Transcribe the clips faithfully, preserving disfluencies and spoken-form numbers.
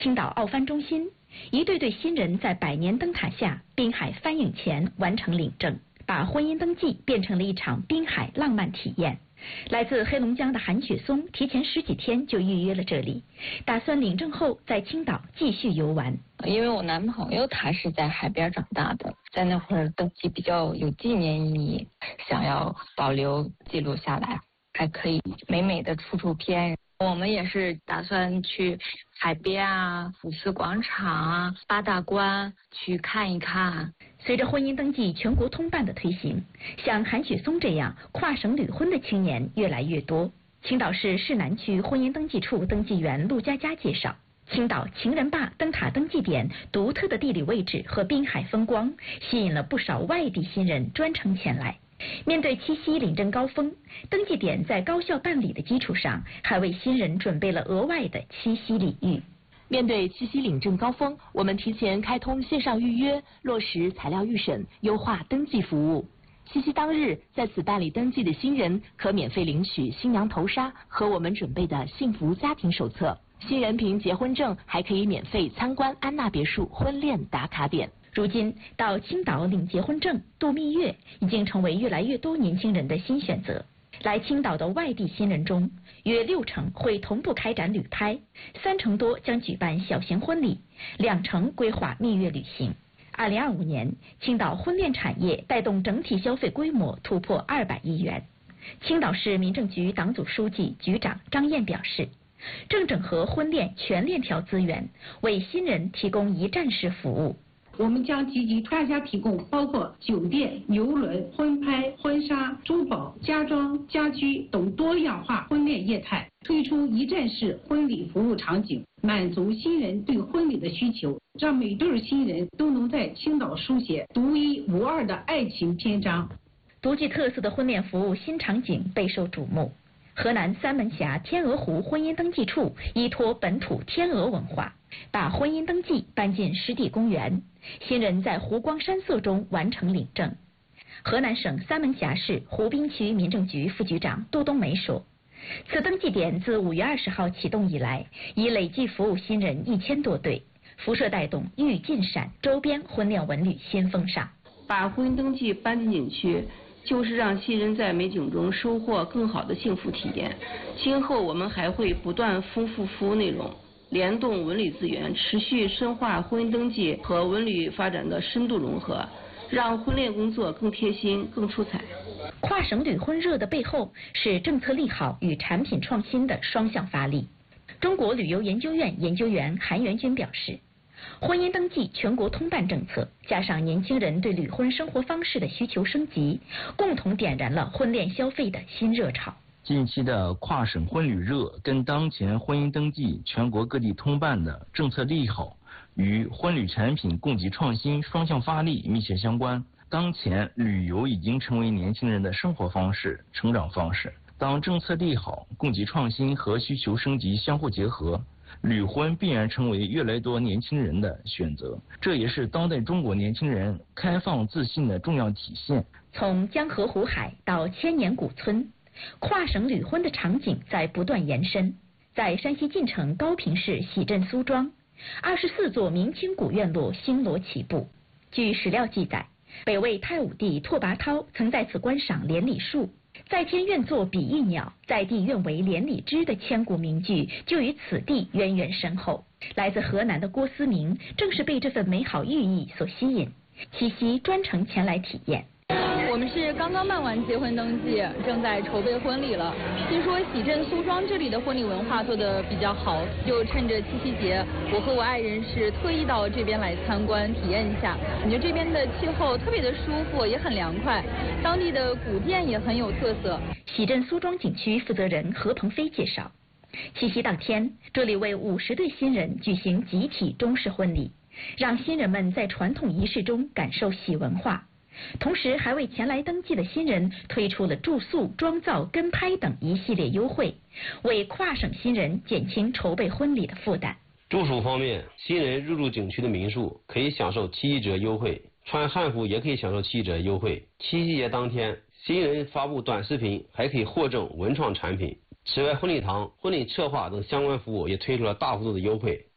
青岛奥帆中心，一对对新人在百年灯塔下滨海翻影前完成领证，把婚姻登记变成了一场滨海浪漫体验。来自黑龙江的韩雪松提前十几天就预约了这里，打算领证后在青岛继续游玩。 因为我男朋友他是在海边长大的，在那会儿登记比较有纪念意义，想要保留记录下来，还可以美美的出出片。我们也是打算去海边啊、福斯广场啊、八大关去看一看。 随着婚姻登记全国通办的推行，像韩雪松这样跨省履婚的青年越来越多。青岛市市南区婚姻登记处登记员陆佳佳介绍，青岛情人坝灯塔登记点独特的地理位置和滨海风光，吸引了不少外地新人专程前来。面对七夕领证高峰，登记点在高效办理的基础上，还为新人准备了额外的七夕礼遇。 面对七夕领证高峰，我们提前开通线上预约，落实材料预审，优化登记服务。七夕当日，在此办理登记的新人可免费领取新娘头纱和我们准备的幸福家庭手册。新人凭结婚证还可以免费参观安娜别墅婚恋打卡点。 如今，到青岛领结婚证、度蜜月已经成为越来越多年轻人的新选择。来青岛的外地新人中，约六成会同步开展旅拍，三成多将举办小型婚礼，两成规划蜜月旅行。二零二五年，青岛婚恋产业带动整体消费规模突破二百亿元。青岛市民政局党组书记、局长张燕表示，正整合婚恋全链条资源，为新人提供一站式服务。 我们将积极大家提供包括酒店、邮轮、婚拍、婚纱、珠宝、家装、家居等多样化婚恋业态，推出一站式婚礼服务场景，满足新人对婚礼的需求，让每对新人都能在青岛书写独一无二的爱情篇章。 独具特色的婚恋服务新场景备受瞩目。河南三门峡天鹅湖婚姻登记处依托本土天鹅文化，把婚姻登记搬进湿地公园，新人在湖光山色中完成领证。河南省三门峡市湖滨区民政局副局长杜冬梅说，此登记点自五月二十号启动以来，已累计服务新人一千多对，辐射带动豫晋陕周边婚恋文旅新风尚。 把婚姻登记搬进景区，就是让新人在美景中收获更好的幸福体验。今后我们还会不断丰富服务内容，联动文旅资源，持续深化婚姻登记和文旅发展的深度融合，让婚恋工作更贴心、更出彩。 跨省履婚热的背后是政策利好与产品创新的双向发力。中国旅游研究院研究员韩元军表示，婚姻登记全国通办政策，加上年轻人对履婚生活方式的需求升级，共同点燃了婚恋消费的新热潮。 近期的跨省婚旅热跟当前婚姻登记全国各地通办的政策利好与婚旅产品供给创新双向发力密切相关。当前旅游已经成为年轻人的生活方式、成长方式。当政策利好、供给创新和需求升级相互结合，履婚必然成为越来越多年轻人的选择，这也是当代中国年轻人开放自信的重要体现。 从江河湖海到千年古村，跨省履婚的场景在不断延伸。在山西晋城高平市喜镇苏庄，二十四座明清古院落星罗棋布。据史料记载，北魏太武帝拓跋焘曾在此观赏连理树，在天愿作比翼鸟，在地愿为连理枝的千古名句就与此地渊源深厚。来自河南的郭思明正是被这份美好寓意所吸引，七夕专程前来体验。 我们是刚刚办完结婚登记，正在筹备婚礼了。听说喜镇苏庄这里的婚礼文化做得比较好，就趁着七夕节，我和我爱人是特意到这边来参观体验一下。感觉这边的气候特别的舒服，也很凉快，当地的古店也很有特色。 喜镇苏庄景区负责人何鹏飞介绍，七夕当天，这里为五十对新人举行集体中式婚礼，让新人们在传统仪式中感受喜文化。同时还为前来登记的新人推出了住宿、妆造、跟拍等一系列优惠，为跨省新人减轻筹备婚礼的负担。 住宿方面，新人入住景区的民宿可以享受七夕折优惠，穿汉服也可以享受七夕折优惠。七夕节当天，新人发布短视频还可以获赠文创产品。此外，婚礼堂、婚礼策划等相关服务也推出了大幅度的优惠，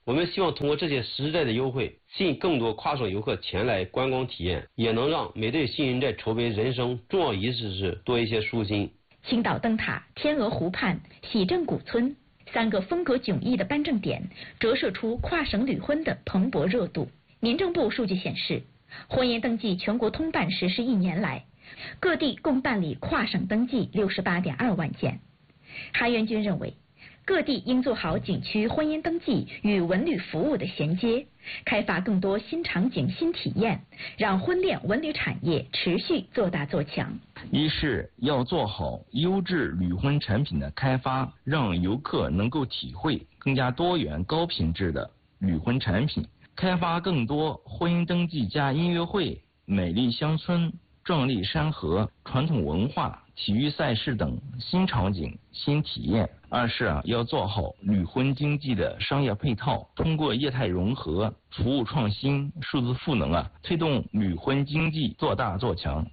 我们希望通过这些实在的优惠，吸引更多跨省游客前来观光体验，也能让每对新人在筹备人生重要仪式时多一些舒心。 青岛灯塔、天鹅湖畔、喜镇古村三个风格迥异的颁证点，折射出跨省旅婚的蓬勃热度。民政部数据显示，婚姻登记全国通办实施一年来，各地共办理跨省登记六十八点二万件。韩元军认为，各地应做好景区婚姻登记与文旅服务的衔接，开发更多新场景、新体验，让婚恋文旅产业持续做大做强。 一是要做好优质旅婚产品的开发，让游客能够体会更加多元高品质的旅婚产品，开发更多婚姻登记加音乐会、美丽乡村、壮丽山河、传统文化、体育赛事等新场景、新体验。二是啊，要做好旅婚经济的商业配套，通过业态融合、服务创新、数字赋能啊，推动旅婚经济做大做强。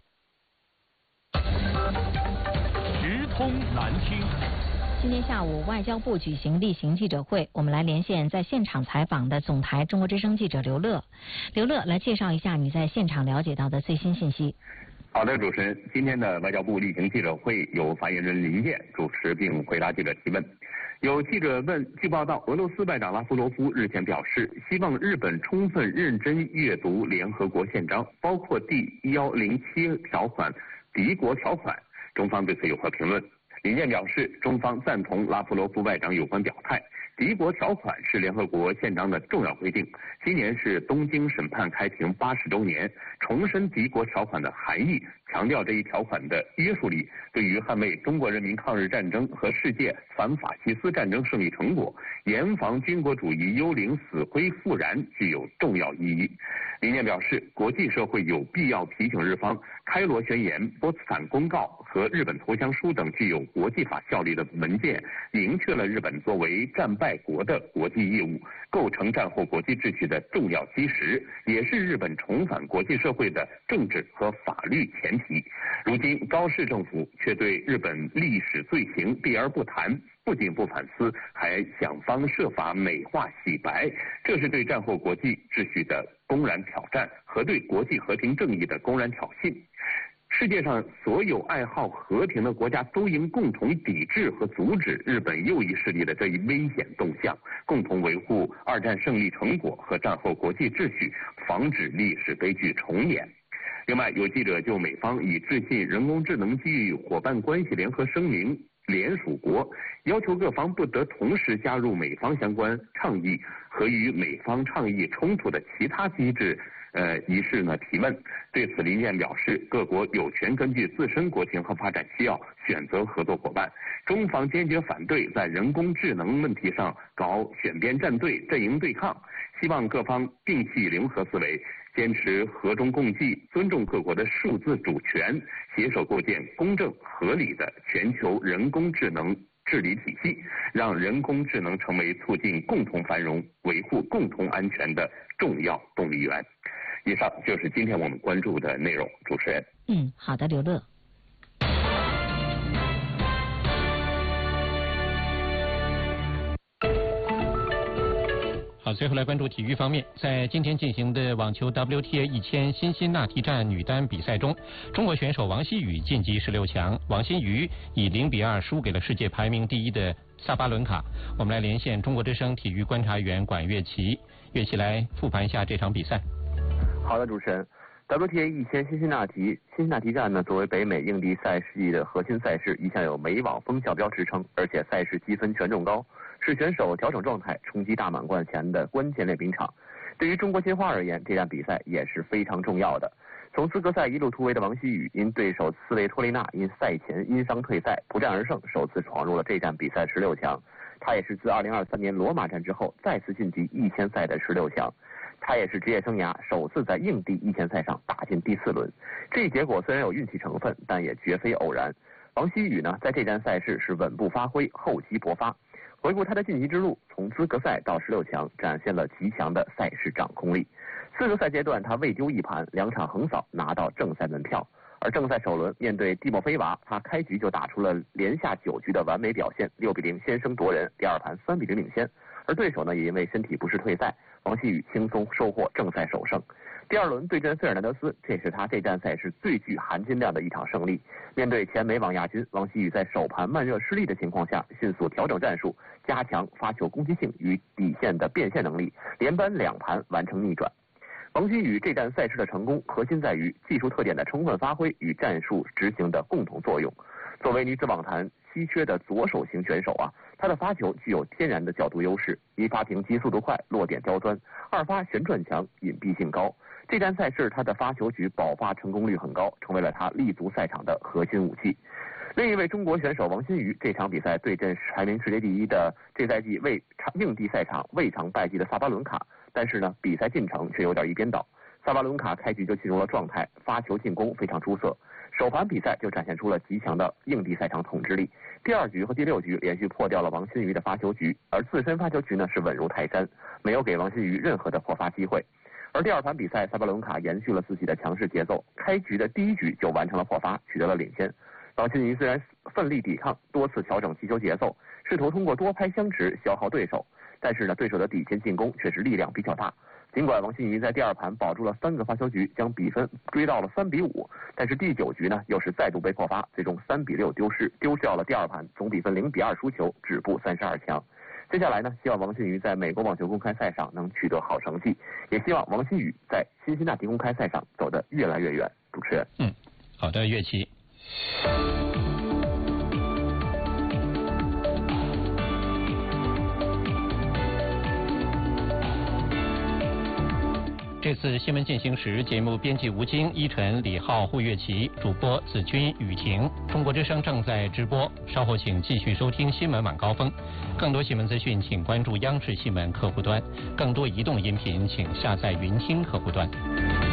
直通南听。 今天下午，外交部举行例行记者会，我们来连线在现场采访的总台中国之声记者刘乐。刘乐，来介绍一下你在现场了解到的最新信息。 好的，主持人，今天的外交部例行记者会由发言人林健主持并回答记者提问。有记者问，据报道，俄罗斯外长拉夫罗夫日前表示，希望日本充分认真阅读联合国宪章，包括第一百零七条款敌国条款。中方对此有何评论？林健表示，中方赞同拉夫罗夫外长有关表态。敌国条款是联合国宪章的重要规定，今年是东京审判开庭八十周年，重申敌国条款的含义，强调这一条款的约束力对于捍卫中国人民抗日战争和世界反法西斯战争胜利成果，严防军国主义幽灵死灰复燃具有重要意义。林健表示，国际社会有必要提醒日方，开罗宣言、波茨坦公告和日本投降书等具有国际法效力的文件，明确了日本作为战败国的国际义务，构成战后国际秩序的重要基石，也是日本重返国际社会的政治和法律前提。如今高市政府却对日本历史罪行避而不谈，不仅不反思，还想方设法美化洗白，这是对战后国际秩序的公然挑战和对国际和平正义的公然挑衅。世界上所有爱好和平的国家都应共同抵制和阻止日本右翼势力的这一危险动向，共同维护二战胜利成果和战后国际秩序，防止历史悲剧重演。另外，有记者就美方以致信人工智能机遇伙伴关系联合声明联署国，要求各方不得同时加入美方相关倡议和与美方倡议冲突的其他机制呃，一事呢提问。对此，林健表示，各国有权根据自身国情和发展需要选择合作伙伴。中方坚决反对在人工智能问题上搞选边站队、阵营对抗，希望各方摒弃零和思维，坚持和中共济，尊重各国的数字主权，携手构建公正合理的全球人工智能治理体系，让人工智能成为促进共同繁荣、维护共同安全的重要动力源。以上就是今天我们关注的内容。主持人， 嗯，好的，刘乐。 好，最后来关注体育方面，在今天进行的网球 W T A 一千辛辛那提站女单比赛中，中国选手王希雨晋级十六强，王欣瑜以零比二输给了世界排名第一的萨巴伦卡。我们来连线中国之声体育观察员管乐琪，乐琪来复盘一下这场比赛。 好的，主持人。W T A 一千辛辛那提辛辛那提站呢，作为北美硬地赛事的核心赛事，一向有美网风向标之称，而且赛事积分权重高，是选手调整状态、冲击大满贯前的关键练兵场。对于中国金花而言，这场比赛也是非常重要的。从资格赛一路突围的王希雨，因对手斯维托利娜因赛前因伤退赛，不战而胜，首次闯入了这站比赛十六强。他也是自二零二三年罗马站之后再次晋级一千赛的十六强。他也是职业生涯首次在硬地一千赛上打进第四轮，这一结果虽然有运气成分，但也绝非偶然。王希雨呢，在这站赛事是稳步发挥，厚积薄发。回顾他的晋级之路，从资格赛到十六强，展现了极强的赛事掌控力。资格赛阶段，他未丢一盘，两场横扫，拿到正赛门票。而正赛首轮面对蒂莫菲娃，他开局就打出了连下九局的完美表现，六比零先声夺人，第二盘三比零领先。 而对手呢也因为身体不适退赛，王曦雨轻松收获正赛首胜。第二轮对阵费尔南德斯，这是他这站赛事最具含金量的一场胜利。面对前美网亚军，王曦雨在首盘慢热失利的情况下，迅速调整战术，加强发球攻击性与底线的变现能力，连扳两盘完成逆转。王曦雨这站赛事的成功，核心在于技术特点的充分发挥与战术执行的共同作用。作为女子网坛稀缺的左手型选手啊，她的发球具有天然的角度优势，一发平击速度快，落点刁钻；二发旋转强，隐蔽性高。这站赛事她的发球局保发成功率很高，成为了她立足赛场的核心武器。另一位中国选手王馨瑜这场比赛对阵排名世界第一的这赛季未硬地赛场未尝败绩的萨巴伦卡，但是呢比赛进程却有点一边倒。萨巴伦卡开局就进入了状态，发球进攻非常出色，首盘比赛就展现出了极强的硬地赛场统治力。第二局和第六局连续破掉了王馨瑜的发球局，而自身发球局呢是稳如泰山，没有给王馨瑜任何的破发机会。而第二盘比赛，萨巴伦卡延续了自己的强势节奏，开局的第一局就完成了破发，取得了领先。王馨瑜虽然奋力抵抗，多次调整击球节奏，试图通过多拍相持消耗对手，但是呢，对手的底线进攻却是力量比较大。尽管王馨瑜在第二盘保住了三个发球局，将比分追到了三比五，但是第九局呢又是再度被破发，最终三比六丢失，丢掉了第二盘，总比分零比二输球，止步三十二强。接下来呢，希望王馨瑜在美国网球公开赛上能取得好成绩，也希望王馨瑜在辛辛那提公开赛上走得越来越远。主持人， 嗯，好的，岳琪。这次新闻进行时，节目编辑吴京、依晨、李浩、胡月琪，主播子君、雨婷。中国之声正在直播，稍后请继续收听新闻晚高峰。更多新闻资讯，请关注央视新闻客户端；更多移动音频，请下载云听客户端。